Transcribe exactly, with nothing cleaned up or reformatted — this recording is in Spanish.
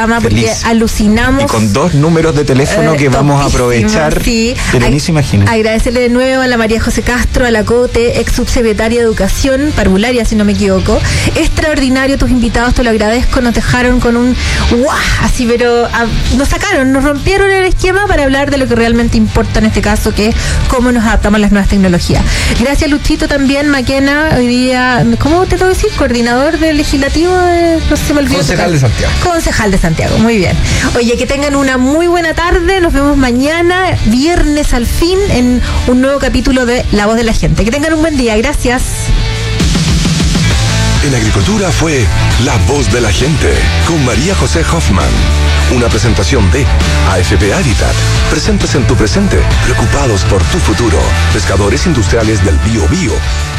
porque Feliz. alucinamos. Y con dos números de teléfono eh, que vamos a aprovechar, sí. pero ni se imagina. Agradecerle de nuevo a la María José Castro, a la Cote, ex subsecretaria de Educación, parvularia si no me equivoco. Extraordinario tus invitados, te lo agradezco, nos dejaron con un ¡guau! Así, pero a, nos sacaron, nos rompieron el esquema para hablar de lo que realmente importa en este caso, que es cómo nos adaptamos a las nuevas tecnologías. Gracias, Luchito, también, Maquena, hoy día, ¿cómo te tengo que decir? Coordinador del legislativo de, no sé, se me olvidó. Concejal de Santiago. Concejal de Santiago. Santiago, muy bien. Oye, que tengan una muy buena tarde. Nos vemos mañana, viernes al fin, en un nuevo capítulo de La Voz de la Gente. Que tengan un buen día. Gracias. En Agricultura fue La Voz de la Gente con María José Hoffman. Una presentación de A F P Habitat. Presentes en tu presente, preocupados por tu futuro. Pescadores industriales del Bío Bío.